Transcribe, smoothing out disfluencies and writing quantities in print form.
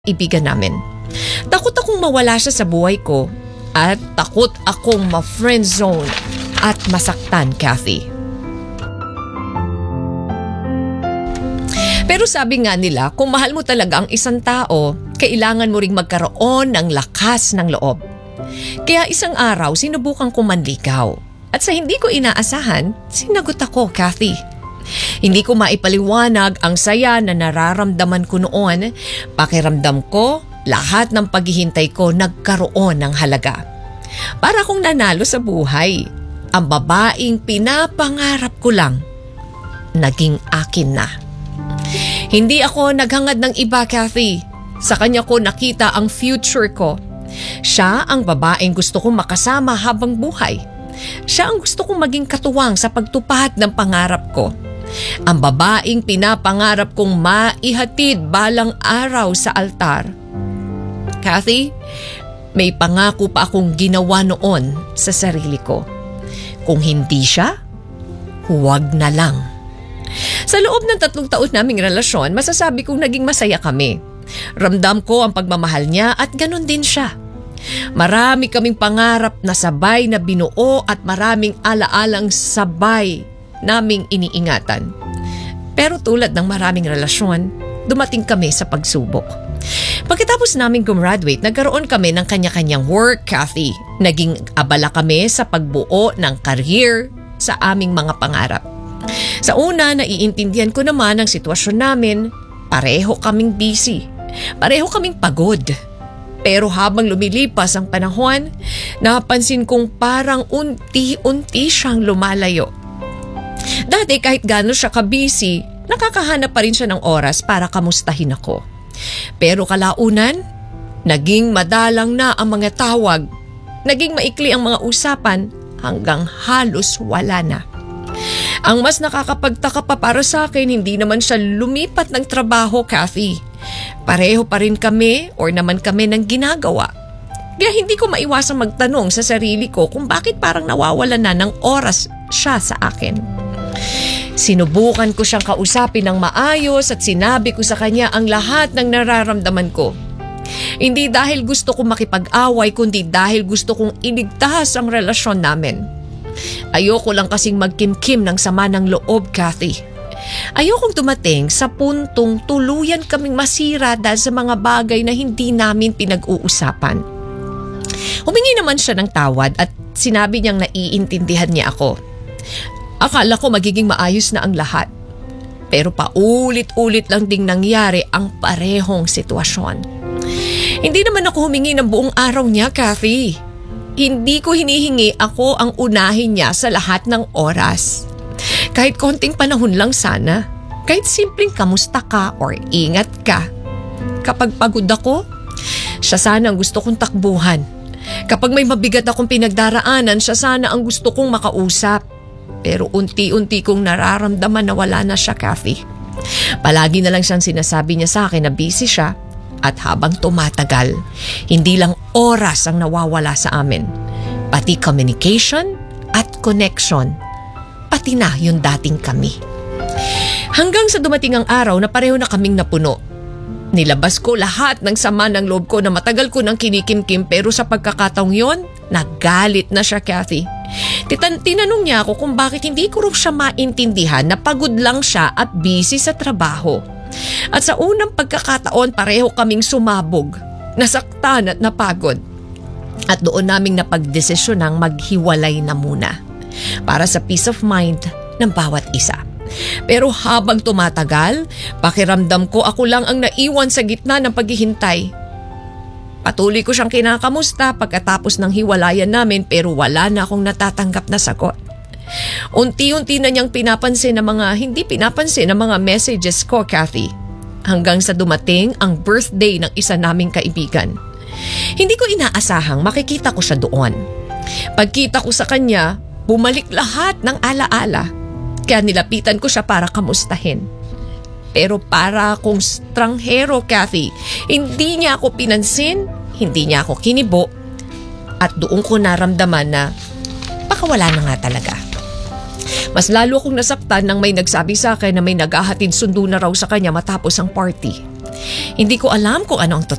Ibigan namin. Takot akong mawala siya sa buhay ko at takot akong ma-friend zone at masaktan, Kathy. Pero sabi nga nila, kung mahal mo talaga ang isang tao, kailangan mo ring magkaroon ng lakas ng loob. Kaya isang araw, sinubukan kong manligaw. At sa hindi ko inaasahan, sinagot ako, Kathy. Hindi ko maipaliwanag ang saya na nararamdaman ko noon. Pakiramdam ko, lahat ng paghihintay ko nagkaroon ng halaga. Para akong nanalo sa buhay. Ang babaeng pinapangarap ko lang, naging akin na. Hindi ako naghangad ng iba, Kathy. Sa kanya ko nakita ang future ko. Siya ang babaeng gusto kong makasama habang buhay. Siya ang gusto kong maging katuwang sa pagtupad ng pangarap ko. Ang babaeng pinapangarap kong maihatid balang araw sa altar. Kathy, may pangako pa akong ginawa noon sa sarili ko. Kung hindi siya, huwag na lang. Sa loob ng 3 taon naming relasyon, masasabi kong naging masaya kami. Ramdam ko ang pagmamahal niya at ganun din siya. Marami kaming pangarap na sabay na binuo at maraming alaalang sabay naming iniingatan. Pero tulad ng maraming relasyon, dumating kami sa pagsubok. Pagkatapos naming gumraduate, nagkaroon kami ng kanya-kanyang work, Kathy. Naging abala kami sa pagbuo ng career sa aming mga pangarap. Sa una, naiintindihan ko naman ang sitwasyon namin. Pareho kaming busy. Pareho kaming pagod. Pero habang lumilipas ang panahon, napansin kong parang unti-unti siyang lumalayo. Dati kahit gano'n siya ka-busy, nakakahanap pa rin siya ng oras para kamustahin ako. Pero kalaunan, naging madalang na ang mga tawag. Naging maikli ang mga usapan hanggang halos wala na. Ang mas nakakapagtaka pa para sa akin, hindi naman siya lumipat ng trabaho, Kathy. Pareho pa rin kami or naman kami ng ginagawa. Kaya hindi ko maiwasang magtanong sa sarili ko kung bakit parang nawawalan na ng oras siya sa akin. Sinubukan ko siyang kausapin ng maayos at sinabi ko sa kanya ang lahat ng nararamdaman ko. Hindi dahil gusto kong makipag-away kundi dahil gusto kong iligtas ang relasyon namin. Ayoko lang kasing magkimkim ng sama ng loob, Kathy. Ayokong dumating sa puntong tuluyan kaming masira dahil sa mga bagay na hindi namin pinag-uusapan. Humingi naman siya ng tawad at sinabi niyang naiintindihan niya ako. Akala ko magiging maayos na ang lahat. Pero paulit-ulit lang ding nangyari ang parehong sitwasyon. Hindi naman ako humingi ng buong araw niya, Kathy. Hindi ko hinihingi ako ang unahin niya sa lahat ng oras. Kahit konting panahon lang sana. Kahit simpleng kamusta ka or ingat ka. Kapag pagod ako, siya sana ang gusto kong takbuhan. Kapag may mabigat akong pinagdaraanan, siya sana ang gusto kong makausap. Pero unti-unti kong nararamdaman na wala na siya, Kathy. Palagi na lang siyang sinasabi niya sa akin na busy siya at habang tumatagal, hindi lang oras ang nawawala sa amin. Pati communication at connection. Pati na yung dating kami. Hanggang sa dumating ang araw na pareho na kaming napuno. Nilabas ko lahat ng sama ng loob ko na matagal ko nang kinikimkim pero sa pagkakataong yon, nagalit na siya, Kathy. Tinanong niya ako kung bakit hindi ko rin siya maintindihan na pagod lang siya at busy sa trabaho. At sa unang pagkakataon pareho kaming sumabog, nasaktan at napagod. At doon naming napagdesisyon ng maghiwalay na muna para sa peace of mind ng bawat isa. Pero habang tumatagal, pakiramdam ko ako lang ang naiwan sa gitna ng paghihintay. Patuloy ko siyang kinakamusta pagkatapos ng hiwalayan namin pero wala na akong natatanggap na sagot. Unti-unti na niyang hindi pinapansin ang mga messages ko, Kathy. Hanggang sa dumating ang birthday ng isa naming kaibigan. Hindi ko inaasahang makikita ko siya doon. Pagkita ko sa kanya, bumalik lahat ng alaala. Kaya nilapitan ko siya para kamustahin. Pero para akong stranghero, Kathy, hindi niya ako pinansin, hindi niya ako kinibo, at doon ko naramdaman na baka wala na nga talaga. Mas lalo akong nasaktan nang may nagsabi sa akin na may naghahatid sundo na raw sa kanya matapos ang party. Hindi ko alam kung ano ang